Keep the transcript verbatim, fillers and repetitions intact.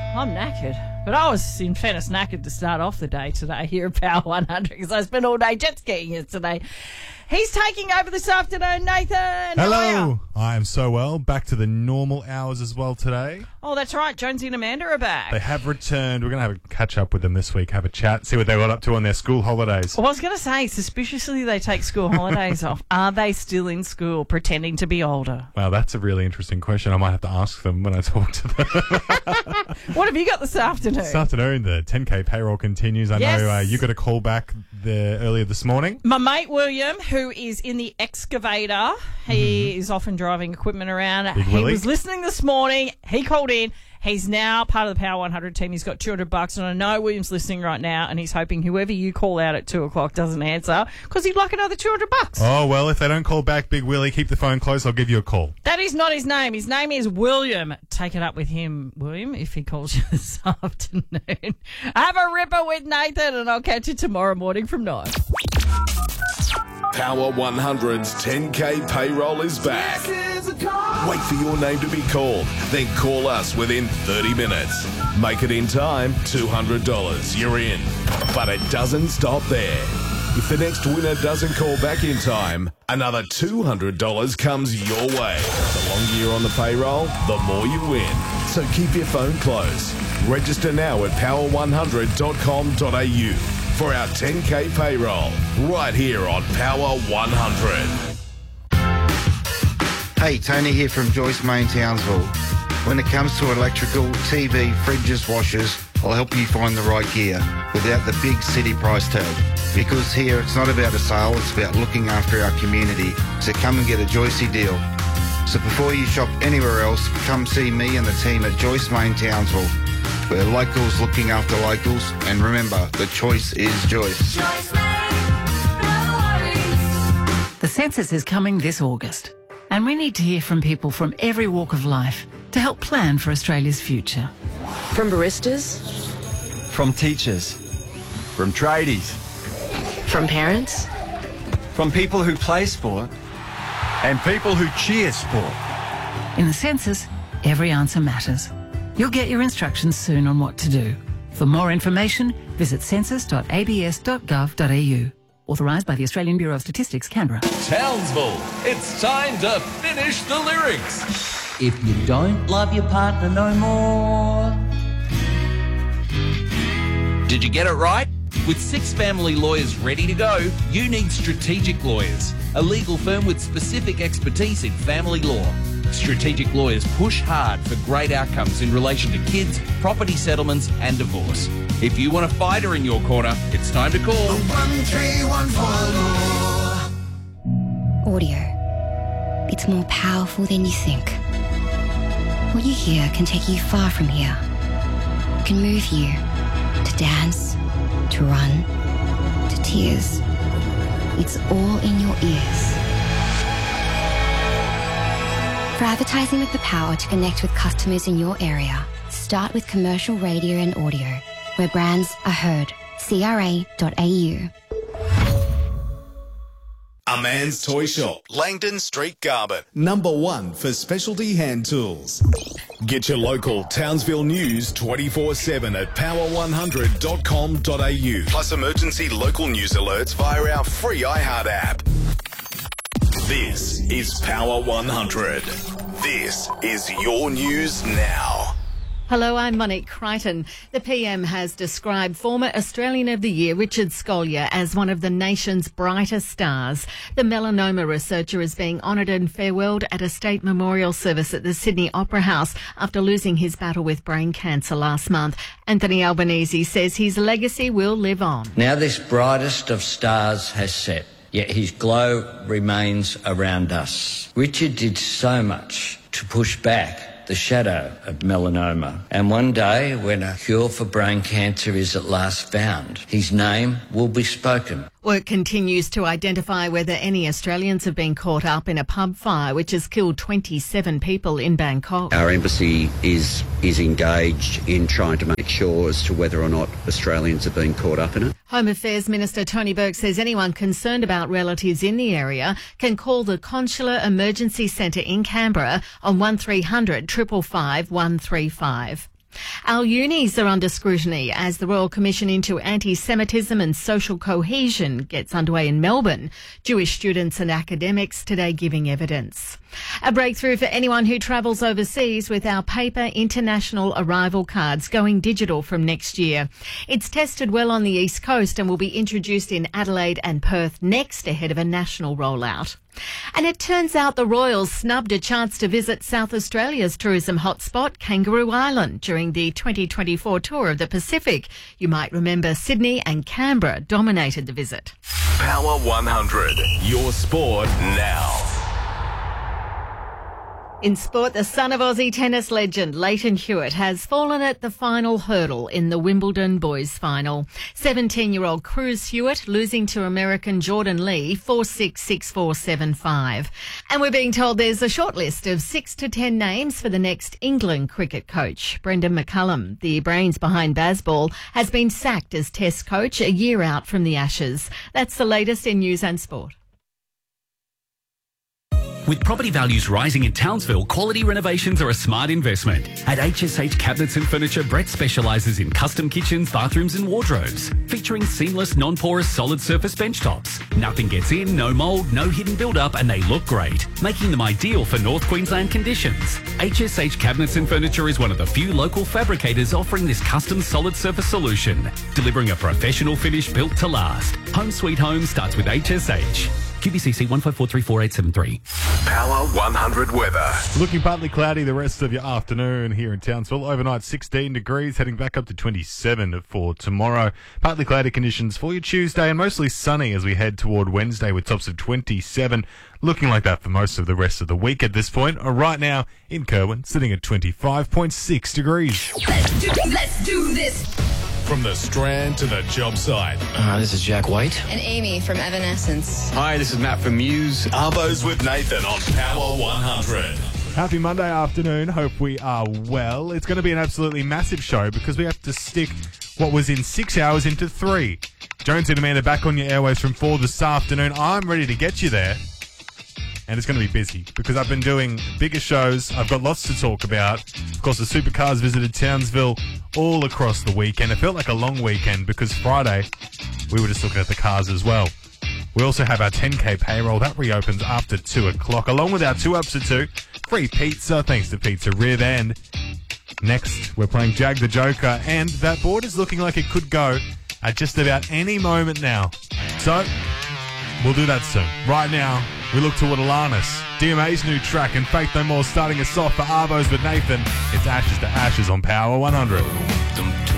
I'm knackered. But I was, in fairness, knackered to start off the day today here at Power one hundred because I spent all day jet skiing yesterday. He's taking over this afternoon, Nathan. Hello. I am so well. Back to the normal hours as well today. Oh, that's right. Jonesy and Amanda are back. They have returned. We're going to have a catch up with them this week, have a chat, see what they got up to on their school holidays. Well, I was going to say, suspiciously they take school holidays off. Are they still in school pretending to be older? Well, that's a really interesting question. I might have to ask them when I talk to them. What have you got this afternoon? This afternoon, the ten K payroll continues. I Yes. know uh, you got a call back there earlier this morning. My mate William, who is in the excavator, he mm-hmm. is often driving equipment around. Big he Willie. was listening this morning. He called in. He's now part of the Power one hundred team. He's got two hundred bucks, and I know William's listening right now, and he's hoping whoever you call out at two o'clock doesn't answer because he'd like another two hundred bucks. Oh, well, if they don't call back, Big Willie, keep the phone close. I'll give you a call. That is not his name. His name is William. Take it up with him, William, if he calls you this afternoon. Have a ripper with Nathan, and I'll catch you tomorrow morning from nine. Power one hundred's ten K payroll is back. Wait for your name to be called, then call us within thirty minutes. Make it in time, two hundred dollars. You're in. But it doesn't stop there. If the next winner doesn't call back in time, another two hundred dollars comes your way. The longer you're on the payroll, the more you win. So keep your phone close. Register now at power one hundred dot com dot a u for our ten K payroll, right here on Power one hundred. Hey, Tony here from Joyce Main Townsville. When it comes to electrical, T V, fridges, washers, I'll help you find the right gear without the big city price tag. Because here it's not about a sale, it's about looking after our community. So come and get a Joycey deal. So before you shop anywhere else, come see me and the team at Joyce Main Townsville. We're locals looking after locals, and remember, the choice is Joyce. Joyce Main, no worries. The census is coming this August, and we need to hear from people from every walk of life to help plan for Australia's future. From baristas, From teachers, from tradies, from parents, from people who play sport, and people who cheer sport. In the census, every answer matters. You'll get your instructions soon on what to do. For more information, visit census dot a b s dot gov dot a u. Authorised by the Australian Bureau of Statistics, Canberra. Townsville, it's time to finish the lyrics. If you don't love your partner no more. Did you get it right? With six family lawyers ready to go, you need Strategic Lawyers, a legal firm with specific expertise in family law. Strategic Lawyers push hard for great outcomes in relation to kids, property settlements and divorce. If you want a fighter in your corner, it's time to call one three one four law. Audio. It's more powerful than you think. What you hear can take you far from here. Can move you to dance, to run, to tears. It's all in your ears. For advertising with the power to connect with customers in your area, start with commercial radio and audio, where brands are heard. C R A dot A U. A Man's Toy Shop, Langdon Street, Garbutt. Number one for specialty hand tools. Get your local Townsville news twenty-four seven at power one hundred dot com dot a u. Plus emergency local news alerts via our free iHeart app. This is Power one hundred. This is your news now. Hello, I'm Monique Crichton. The P M has described former Australian of the Year Richard Scolyer as one of the nation's brightest stars. The melanoma researcher is being honoured and farewelled at a state memorial service at the Sydney Opera House after losing his battle with brain cancer last month. Anthony Albanese says his legacy will live on. Now this brightest of stars has set, yet his glow remains around us. Richard did so much to push back the shadow of melanoma. And one day, when a cure for brain cancer is at last found, his name will be spoken. Work continues to identify whether any Australians have been caught up in a pub fire which has killed twenty-seven people in Bangkok. Our embassy is is engaged in trying to make sure as to whether or not Australians have been caught up in it. Home Affairs Minister Tony Burke says anyone concerned about relatives in the area can call the Consular Emergency Centre in Canberra on one three hundred, five five five, one three five. Our unis are under scrutiny as the Royal Commission into Anti-Semitism and Social Cohesion gets underway in Melbourne. Jewish students and academics today giving evidence. A breakthrough for anyone who travels overseas with our paper international arrival cards going digital from next year. It's tested well on the East Coast and will be introduced in Adelaide and Perth next ahead of a national rollout. And it turns out the Royals snubbed a chance to visit South Australia's tourism hotspot, Kangaroo Island, during the twenty twenty-four tour of the Pacific. You might remember Sydney and Canberra dominated the visit. Power one hundred, your sport now. In sport, the son of Aussie tennis legend Leighton Hewitt has fallen at the final hurdle in the Wimbledon boys final. seventeen-year-old Cruz Hewitt losing to American Jordan Lee four six, six four, seven five. And we're being told there's a short list of six to ten names for the next England cricket coach. Brendan McCullum, the brains behind Bazball, has been sacked as test coach a year out from the Ashes. That's the latest in news and sport. With property values rising in Townsville, quality renovations are a smart investment. At H S H Cabinets and Furniture, Brett specialises in custom kitchens, bathrooms and wardrobes, featuring seamless, non-porous, solid surface bench tops. Nothing gets in, no mould, no hidden build-up, and they look great, making them ideal for North Queensland conditions. H S H Cabinets and Furniture is one of the few local fabricators offering this custom solid surface solution, delivering a professional finish built to last. Home Sweet Home starts with H S H. Q B C C one five four three four eight seven three. Power one hundred weather. Looking partly cloudy the rest of your afternoon here in Townsville. Overnight sixteen degrees, heading back up to twenty-seven for tomorrow. Partly cloudy conditions for your Tuesday and mostly sunny as we head toward Wednesday with tops of twenty-seven. Looking like that for most of the rest of the week at this point. Right now in Kerwin, sitting at twenty-five point six degrees. Let's do, let's do this. From the Strand to the job site. Uh, this is Jack White. And Amy from Evanescence. Hi, this is Matt from Muse. Arbos with Nathan on Power one hundred. Happy Monday afternoon. Hope we are well. It's going to be an absolutely massive show because we have to stick what was in six hours into three. Jones and Amanda back on your airways from four this afternoon. I'm ready to get you there. And it's going to be busy because I've been doing bigger shows. I've got lots to talk about. Of course, the Supercars visited Townsville all across the weekend. It felt like a long weekend because Friday we were just looking at the cars as well. We also have our ten K payroll. That reopens after two o'clock, along with our two ups to two. Free pizza, thanks to Pizza Riv. And next, we're playing Jag the Joker. And that board is looking like it could go at just about any moment now. So, we'll do that soon. Right now, we look toward Alanis, D M A's new track, and Faith No More starting us off for Arbos with Nathan. It's Ashes to Ashes on Power one hundred.